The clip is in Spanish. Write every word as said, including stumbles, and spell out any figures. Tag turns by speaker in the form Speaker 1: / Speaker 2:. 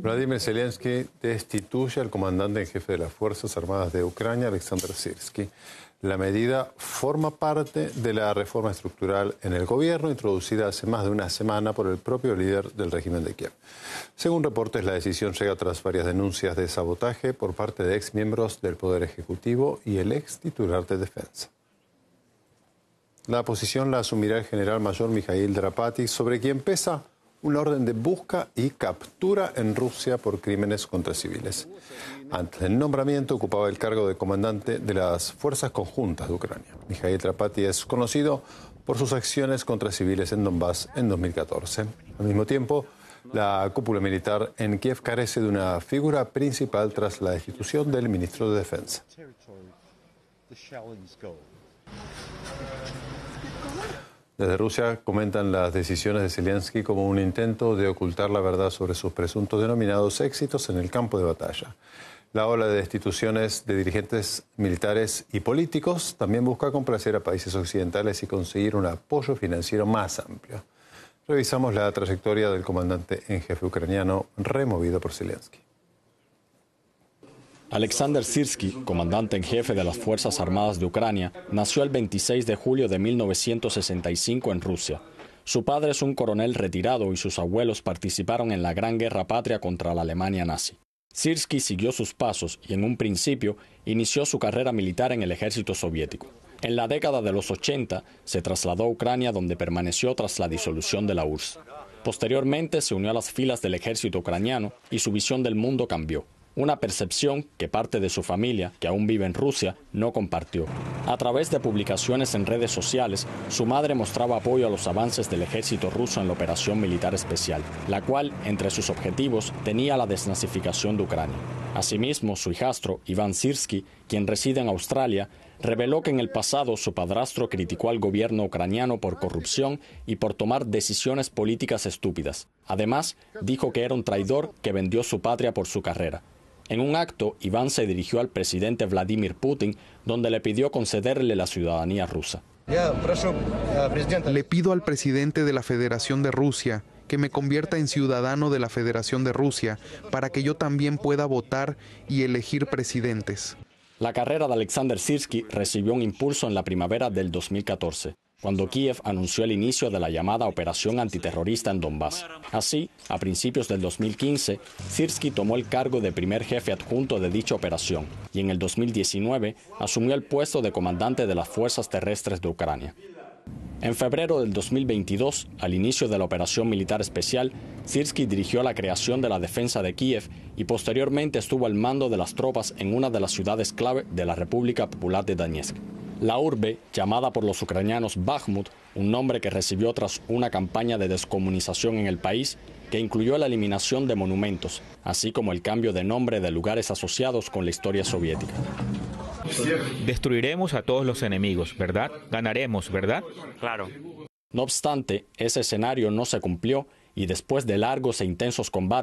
Speaker 1: Vladimir Zelensky destituye al comandante en jefe de las Fuerzas Armadas de Ucrania, Alexander Sirski. La medida forma parte de la reforma estructural en el gobierno introducida hace más de una semana por el propio líder del régimen de Kiev. Según reportes, la decisión llega tras varias denuncias de sabotaje por parte de exmiembros del Poder Ejecutivo y el ex titular de Defensa. La posición la asumirá el general mayor Mikhail Drapati, sobre quien pesa una orden de busca y captura en Rusia por crímenes contra civiles. Antes del nombramiento ocupaba el cargo de comandante de las Fuerzas Conjuntas de Ucrania. Mikhail Drapati es conocido por sus acciones contra civiles en Donbass en dos mil catorce. Al mismo tiempo, la cúpula militar en Kiev carece de una figura principal tras la destitución del ministro de Defensa. Desde Rusia comentan las decisiones de Zelensky como un intento de ocultar la verdad sobre sus presuntos denominados éxitos en el campo de batalla. La ola de destituciones de dirigentes militares y políticos también busca complacer a países occidentales y conseguir un apoyo financiero más amplio. Revisamos la trayectoria del comandante en jefe ucraniano removido por Zelensky.
Speaker 2: Alexander Sirski, comandante en jefe de las Fuerzas Armadas de Ucrania, nació el veintiséis de julio de mil novecientos sesenta y cinco en Rusia. Su padre es un coronel retirado y sus abuelos participaron en la Gran Guerra Patria contra la Alemania nazi. Sirski siguió sus pasos y en un principio inició su carrera militar en el ejército soviético. En la década de los ochenta se trasladó a Ucrania, donde permaneció tras la disolución de la U R S S. Posteriormente se unió a las filas del ejército ucraniano y su visión del mundo cambió. Una percepción que parte de su familia, que aún vive en Rusia, no compartió. A través de publicaciones en redes sociales, su madre mostraba apoyo a los avances del ejército ruso en la operación militar especial, la cual, entre sus objetivos, tenía la desnazificación de Ucrania. Asimismo, su hijastro, Iván Sirski, quien reside en Australia, reveló que en el pasado su padrastro criticó al gobierno ucraniano por corrupción y por tomar decisiones políticas estúpidas. Además, dijo que era un traidor que vendió su patria por su carrera. En un acto, Iván se dirigió al presidente Vladimir Putin, donde le pidió concederle la ciudadanía rusa.
Speaker 3: Le pido al presidente de la Federación de Rusia que me convierta en ciudadano de la Federación de Rusia para que yo también pueda votar y elegir presidentes.
Speaker 2: La carrera de Alexander Sirski recibió un impulso en la primavera del dos mil catorce, cuando Kiev anunció el inicio de la llamada operación antiterrorista en Donbass. Así, a principios del dos mil quince, Sirski tomó el cargo de primer jefe adjunto de dicha operación y en el dos mil diecinueve asumió el puesto de comandante de las Fuerzas Terrestres de Ucrania. En febrero del dos mil veintidós, al inicio de la operación militar especial, Sirski dirigió la creación de la defensa de Kiev y posteriormente estuvo al mando de las tropas en una de las ciudades clave de la República Popular de Donetsk. La urbe, llamada por los ucranianos Bakhmut, un nombre que recibió tras una campaña de descomunización en el país, que incluyó la eliminación de monumentos, así como el cambio de nombre de lugares asociados con la historia soviética.
Speaker 4: Destruiremos a todos los enemigos, ¿verdad? Ganaremos, ¿verdad?
Speaker 2: Claro. No obstante, ese escenario no se cumplió y después de largos e intensos combates,